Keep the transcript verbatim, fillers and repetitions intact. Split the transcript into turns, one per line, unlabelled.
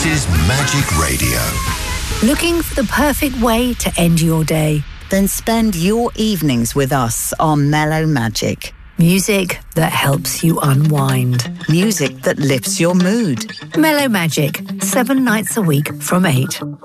This is Magic Radio.
Looking for the perfect way to end your day?
Then spend your evenings with us on Mellow Magic.
Music that helps you unwind.
Music that lifts your mood.
Mellow Magic, seven nights a week from eight.